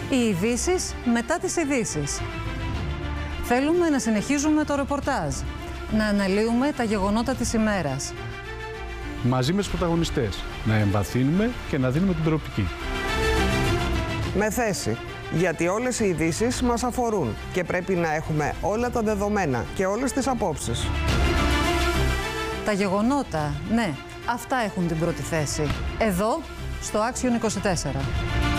Οι ειδήσεις μετά τις ειδήσεις. Θέλουμε να συνεχίζουμε το ρεπορτάζ, να αναλύουμε τα γεγονότα της ημέρας. Μαζί με τους πρωταγωνιστές, να εμβαθύνουμε και να δίνουμε την προοπτική. Με θέση, γιατί όλες οι ειδήσεις μας αφορούν και πρέπει να έχουμε όλα τα δεδομένα και όλες τις απόψεις. Τα γεγονότα, ναι, αυτά έχουν την πρώτη θέση. Εδώ, στο Action 24.